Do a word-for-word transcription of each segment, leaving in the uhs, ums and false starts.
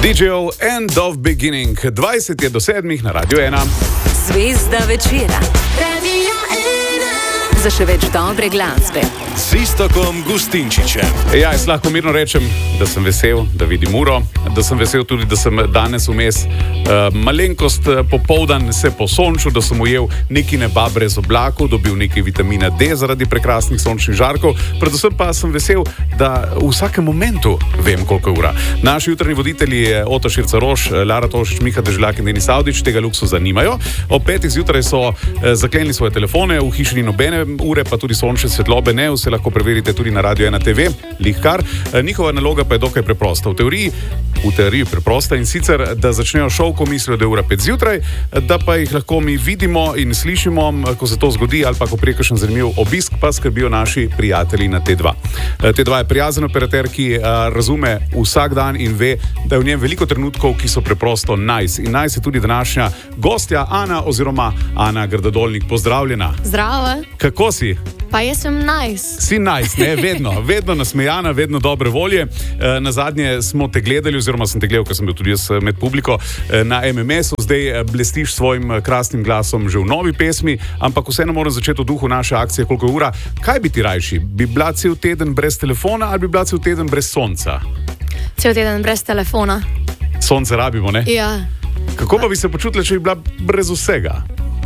dí džejev End of Beginning, dvajset je do sedmih na Radio ena. Zvezda večera. Radio ena. Za še več dobre glasbe. S Iztokom Gustinčičem. Ja, jaz lahko mirno rečem, da sem vesel, da vidim uro, da sem vesel tudi, da sem danes vmes uh, malenkost popoldan se posončil, da sem ujel neki neba brez oblakov, dobil nekaj vitamina D zaradi prekrasnih sončnih žarkov, predvsem pa sem vesel, da v vsakem momentu vem, koliko je ura. Naši jutrni voditelji Ota Širca-Roš, Lara Tošič, Miha Deželjak in Denis Avdić tega luksuza nimajo. Ob petih zjutraj so uh, zaklenili svoje telefone, v hiši ni nobene ure, pa tudi sončne svetlobe ne, vse lahko preverite tudi na Radio ena te ve, lihkar. Njihova naloga pa je dokaj preprosta. V teoriji, v teoriji preprosta in sicer, da začnejo šov, ko mislijo, da je ura pet zjutraj, da pa jih lahko mi vidimo in slišimo, ko se to zgodi, ali pa ko prije kakšen zanimiv obisk, pa skrbijo naši prijatelji na T dva. T dva je prijazen operater, ki razume vsak dan in ve, da je v njem veliko trenutkov, ki so preprosto nice. In nice je tudi današnja gostja Ana oziroma Ana Grdodolnik. Pozdravljena. Zdravo. Kako si? Pa jaz sem nice. Si nice, ne? Vedno, vedno nasmejana, vedno dobre volje. E, na zadnje smo te gledali, oziroma sem te gledal, ker sem bil tudi jaz med publiko, e, na M M S-u. Zdaj blestiš svojim krasnim glasom že v novi pesmi, ampak vseeno moram začeti v duhu naše akcije, koliko je ura. Kaj bi ti rajši? Bi bila cel teden brez telefona ali bi bila cel teden brez sonca? Cel teden brez telefona. Sonce rabimo, ne? Ja. Kako pa bi se počutila, če bi bila brez vsega?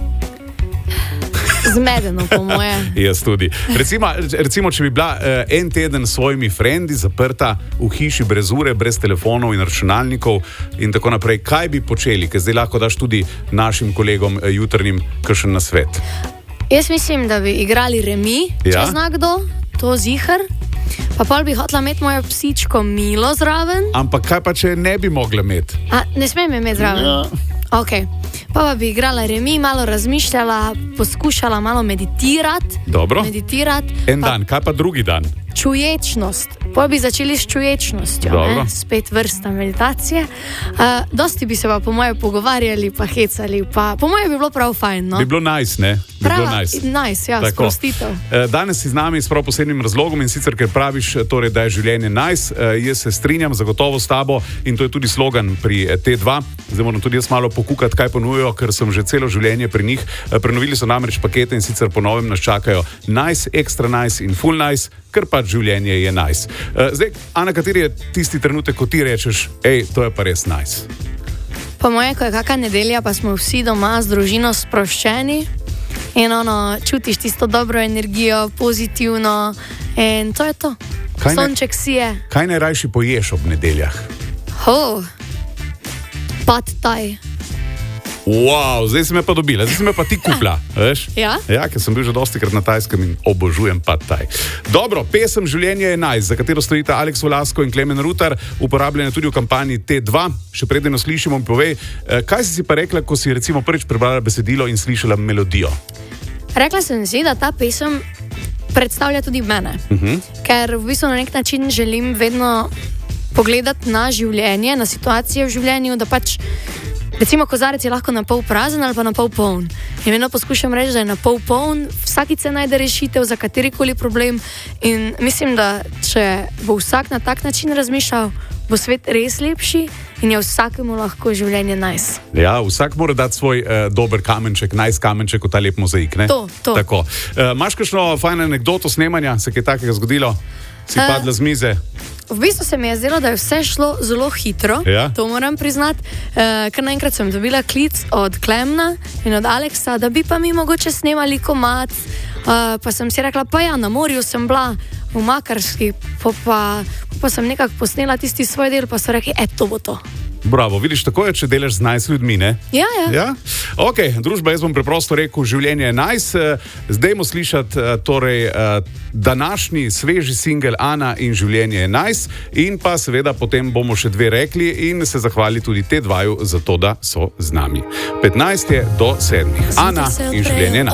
Zmedeno, po moje. Jaz tudi. Recimo, recimo če bi bila uh, en teden s svojimi frendi zaprta v hiši brez ure, brez telefonov in računalnikov in tako naprej, kaj bi počeli? Ker zdaj lahko daš tudi našim kolegom uh, jutrnim kakšen nasvet. Jaz mislim, da bi igrali remi, Ja? če zna kdo, to zihar. Pa pol bi hotela imeti mojo psičko Milo zraven. Ampak kaj pa, če ne bi mogla imeti? A, ne smem je imeti zraven? Ja. Ok. Pa, pa bi igrala remi, malo razmišljala, poskušala malo meditirati. Dobro. Meditirati. En pa dan, kaj pa drugi dan? Čuječnost. Pol bi začeli s čuječnostjo, Dobro. ne? Spet vrsta meditacije. Uh, dosti bi se pa po moje pogovarjali, pa hecali, pa po moje bi bilo prav fajn, no? Bi bilo nice, ne? Bi Prav, bilo nice. nice, ja, Tako. sprostitev. Eh, Danes si z nami s prav posebnim razlogom in sicer, ker praviš, torej, da je življenje nice. Eh, Jaz se strinjam zagotovo s tabo in to je tudi slogan pri eh, T dva. Zdaj moram tudi jaz malo pokukati, kaj ponujajo, ker sem že celo življenje pri njih. Eh, Prenovili so namreč pakete in sicer po novem nas čakajo nice, extra nice in full nice, ker pač življenje je nice. Eh, Zdaj, Ana, kateri je tisti trenutek, ko ti rečeš, hej, to je pa res nice? Po moje, ko je kakšna nedelja, pa smo vsi doma z družino sproščeni in ono, čutiš tisto dobro energijo, pozitivno in to je to. Kaj ne- Sonček si je. Kaj najrajši poješ ob nedeljah? Ho, pad taj. Wow, zdaj si me pa dobila, zdaj si me pa ti kupla, veš? Ja? Ja, ker sem bil že dosti krat na Tajskem in obožujem pad taj. Dobro, pesem Življenje je nice, za katero stojita Aleks Volasko in Klemen Rutar, uporabljena tudi v kampanji T dva. Še preden jo slišimo, mi povej, eh, kaj si si pa rekla, ko si recimo prvič prebrala besedilo in slišala melodijo? Rekla sem si, da ta pesem predstavlja tudi mene, Uh-huh. ker v bistvu na nek način želim vedno pogledati na življenje, na situacije v življenju, da pač recimo kozarec je lahko na pol prazen ali pa na pol poln. In vedno poskušam reči, da je na pol poln, vsakič se najde rešitev za katerikoli problem in mislim, da če bo vsak na tak način razmišljal, bo svet res lepši in je vsakemu lahko življenje nice. Ja, vsak mora dati svoj uh, dober kamenček, nice kamenček v ta lep mozaik, ne? To, to. Tako. Uh, Imaš kakšno fajno anekdoto snemanja, se kaj takega zgodilo? Si Eh, padla z mize? V bistvu se mi je zdelo, da je vse šlo zelo hitro, Ja. to moram priznati. Uh, ker naenkrat sem dobila klic od Klemna in od Aleksa, da bi pa mi mogoče snemali komad. Uh, pa sem si rekla, pa ja, na morju sem bila v Makarski, pa, pa, pa sem nekako posnela tisti svoj del, pa so rekli, e, to bo to. Bravo, vidiš, tako je, če delaš z nice ljudmi, ne? Ja, ja. Ja? Ok, družba, jaz bom preprosto rekel, življenje je nice. Zdaj bomo slišati torej, današnji sveži singel Ana in Življenje je nice in pa seveda potem bomo še dve rekli in se zahvali tudi T dva za to, da so z nami. petnajst je do sedmih. Ana in Življenje je nice.